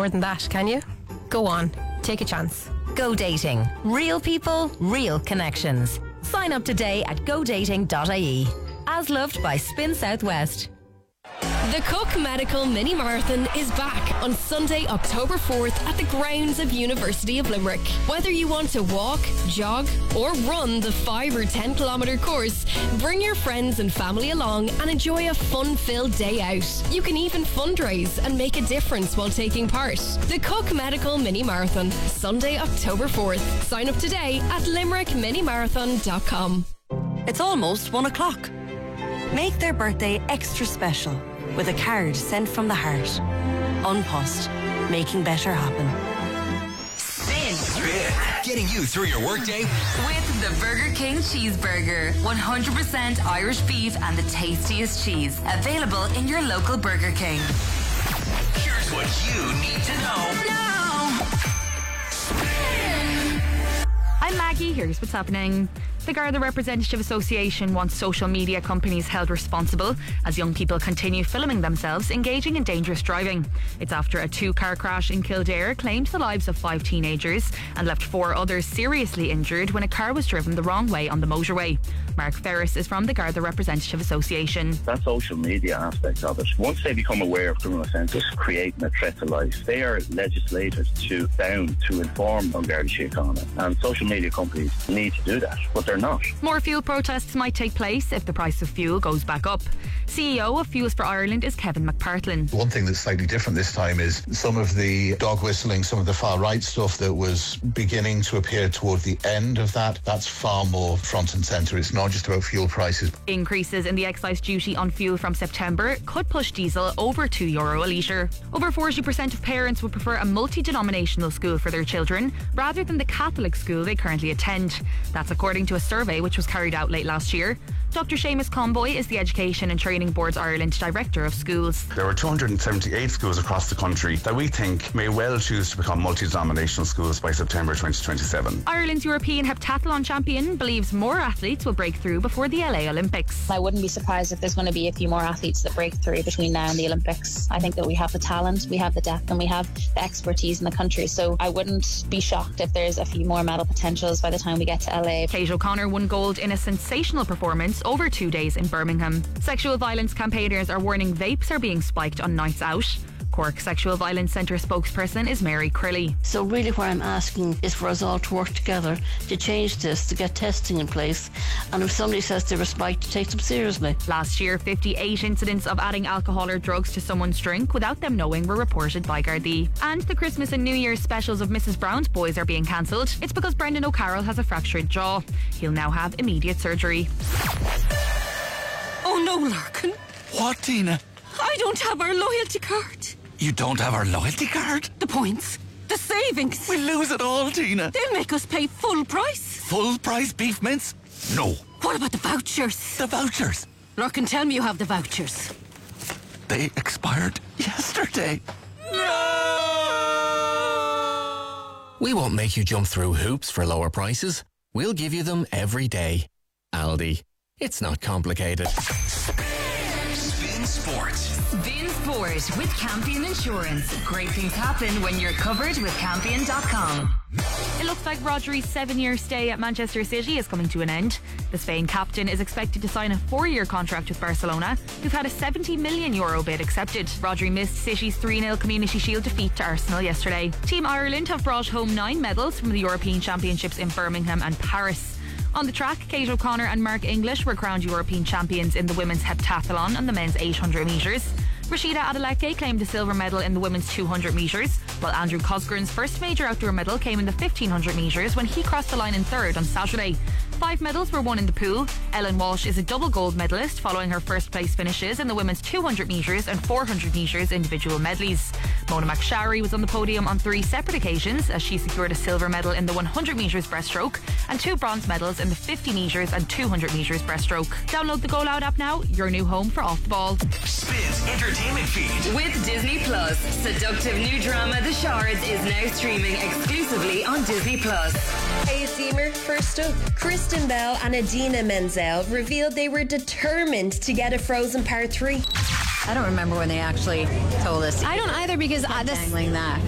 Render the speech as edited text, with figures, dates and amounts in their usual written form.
more than that, can you? Go on, take a chance. Go Dating. Real people, real connections. Sign up today at godating.ie. As loved by Spin Southwest. The Cook Medical Mini Marathon is back on Sunday, October 4th at the grounds of University of Limerick. Whether you want to walk, jog or run the 5 or 10 kilometre course, bring your friends and family along and enjoy a fun-filled day out. You can even fundraise and make a difference while taking part. The Cook Medical Mini Marathon, Sunday, October 4th. Sign up today at limerickminimarathon.com. It's almost 1 o'clock. Make their birthday extra special with a card sent from the heart. An Post, making better happen. Spin. Getting you through your workday with the Burger King Cheeseburger. 100% Irish beef and the tastiest cheese. Available in your local Burger King. Here's what you need to know. No! Spin. I'm Maggie. Here's what's happening. The Garda Representative Association wants social media companies held responsible as young people continue filming themselves engaging in dangerous driving. It's after a 2-car crash in Kildare claimed the lives of 5 teenagers and left 4 others seriously injured when a car was driven the wrong way on the motorway. Mark Ferris is from the Garda Representative Association. That social media aspect of it, once they become aware of criminal offences creating a threat to life, they are legislators bound to inform on Garda Síochána, and social media companies need to do that, but they're not. More fuel protests might take place if the price of fuel goes back up. CEO of Fuels for Ireland is Kevin McPartlin. One thing that's slightly different this time is some of the dog whistling, some of the far right stuff that was beginning to appear toward the end of that, that's far more front and centre. It's not just about fuel prices. Increases in the excise duty on fuel from September could push diesel over €2 a litre. Over 40% of parents would prefer a multi-denominational school for their children rather than the Catholic school they currently attend. That's according to a survey which was carried out late last year. Dr. Seamus Comboy is the Education and Training Boards Ireland Director of Schools. There are 278 schools across the country that we think may well choose to become multi-denominational schools by September 2027. Ireland's European heptathlon champion believes more athletes will break through before the LA Olympics. I wouldn't be surprised if there's going to be a few more athletes that break through between now and the Olympics. I think that we have the talent, we have the depth and we have the expertise in the country, so I wouldn't be shocked if there's a few more medal potentials by the time we get to LA. Kate O'Connor won gold in a sensational performance over 2 days in Birmingham. Sexual violence campaigners are warning vapes are being spiked on nights out. Cork Sexual Violence Centre spokesperson is Mary Crilly. So really what I'm asking is for us all to work together to change this, to get testing in place, and if somebody says they're a spike, to take them seriously. Last year, 58 incidents of adding alcohol or drugs to someone's drink without them knowing were reported by Gardaí. And the Christmas and New Year's specials of Mrs Brown's Boys are being cancelled. It's because Brendan O'Carroll has a fractured jaw. He'll now have immediate surgery. Oh no, Larkin. What, Tina? I don't have our loyalty card. You don't have our loyalty card? The points, the savings. We'll lose it all, Tina. They'll make us pay full price. Full price beef mince? No. What about the vouchers? The vouchers? Larkin, tell me you have the vouchers. They expired yesterday. No! We won't make you jump through hoops for lower prices. We'll give you them every day. Aldi. It's not complicated. Spin Sports. Spin Sport with Campion Insurance. Great things happen when you're covered with Campion.com. It looks like Rodri's 7-year stay at Manchester City is coming to an end. The Spain captain is expected to sign a 4-year contract with Barcelona, who've had a €70 million bid accepted. Rodri missed City's 3-0 Community Shield defeat to Arsenal yesterday. Team Ireland have brought home 9 medals from the European Championships in Birmingham and Paris. On the track, Kate O'Connor and Mark English were crowned European champions in the women's heptathlon and the men's 800 metres. Rashida Adeleke claimed a silver medal in the women's 200 metres, while Andrew Cosgren's first major outdoor medal came in the 1500 metres when he crossed the line in third on Saturday. 5 medals were won in the pool. Ellen Walsh is a double gold medalist following her first place finishes in the women's 200 metres and 400 metres individual medleys. Mona McSharry was on the podium on 3 separate occasions as she secured a silver medal in the 100 metres breaststroke and 2 bronze medals in the 50 metres and 200 metres breaststroke. Download the Go Loud app now, your new home for Off the Ball. Spins Entertainment Feed. With Disney Plus, seductive new drama The Shards is now streaming exclusively on Disney Plus. Hey, Seymour. First up, Kristen Bell and Idina Menzel revealed they were determined to get a Frozen Part 3. I don't remember when they actually told us. I don't either because dangling that.